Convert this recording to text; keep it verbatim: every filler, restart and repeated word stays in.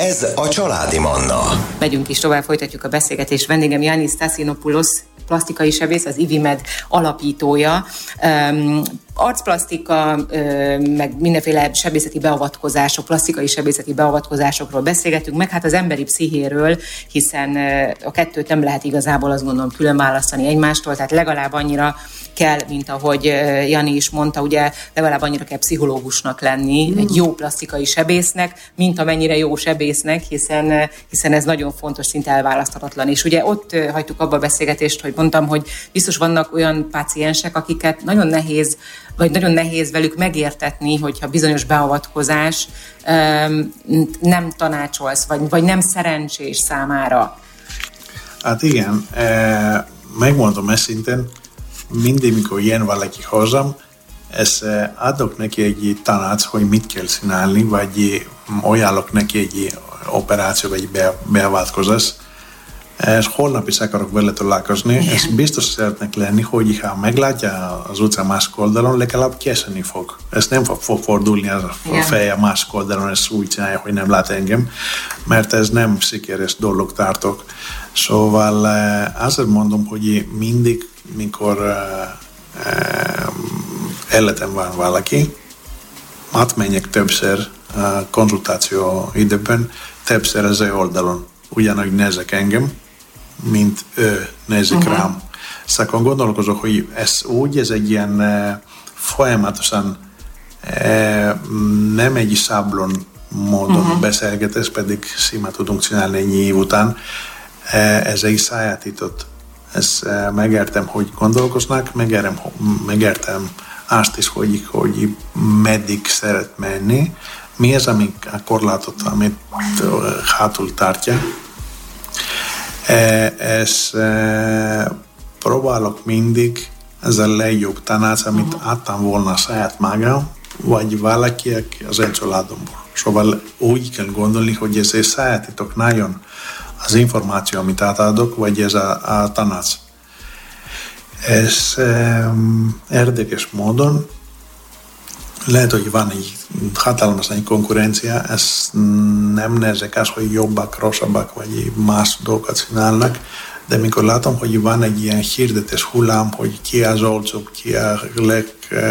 Ez a Családi Manna. Megyünk is tovább, folytatjuk a beszélgetést. Vendégem Yannis Stassinopoulos, plastikai sebész, az IVIMED alapítója. Um, arcplasztika, um, meg mindenféle sebészeti beavatkozások, plastikai sebészeti beavatkozásokról beszélgetünk, meg hát az emberi pszichéről, hiszen uh, a kettőt nem lehet igazából, azt gondolom, külön választani egymástól, tehát legalább annyira kell, mint ahogy uh, Jani is mondta, ugye legalább annyira kell pszichológusnak lenni, mm. egy jó plastikai sebésznek, mint amennyire jó sebésznek, hiszen, uh, hiszen ez nagyon fontos, szinte elválaszthatatlan. És ugye ott uh, hagytuk abba a beszélgetést, hogy mondtam, hogy biztos vannak olyan páciensek, akiket nagyon nehéz, vagy nagyon nehéz velük megértetni, hogyha bizonyos beavatkozás um, nem tanácsolsz, vagy, vagy nem szerencsés számára. Hát igen, e, megmondom őszintén, mindig, mikor jön valaki hozzám, ezt adok neki egy tanács, hogy mit kell csinálni, vagy ajánlok neki egy operáció, vagy be, beavatkozás. És holnap is akarok vele találkozni, és biztos szeretnek lenni, hogy ha meglátja az utca másik oldalon, legalább készni fog. Ez nem fog fordulni a feje a másik oldalon, és úgy csinálja, hogy nem lát engem, mert ez nem sikeres dolog tartok. Szóval azért mondom, hogy mindig, mikor életem van valaki, átmenjek többször konzultáció időben, többször az ő oldalon. Ugyanúgy nézek engem, mint ő nézik uh-huh. rám. Szóval gondolkozok, hogy ez úgy, ez egy ilyen e, folyamatosan e, nem egy száblon módon uh-huh. beszélgetés, pedig szima tudunk csinálni ennyi év után. E, ez egy sajátított. Ezt e, megértem, hogy gondolkoznak, megértem, megértem azt is, hogy, hogy meddig szeret menni, mi az, ami a korlátot, amit hátul tartja. Ezt próbálok mindig, ez a legjobb tanács, amit uh-huh. adtam volna saját magam, vagy valaki az én családomból. Szóval úgy kell gondolni, hogy ez egy sajátítok nagyon az információ, amit átadok, vagy ez a, a tanács. Ez um, érdekes módon lehet, hogy van egy hatalmas egy konkurencia, ez nem nézek az, hogy jobbak, rosszabbak, vagy más dolgokat csinálnak, de mikor látom, hogy van egy ilyen hirdetés hullám, hogy ki az olcsóbb, ki a leg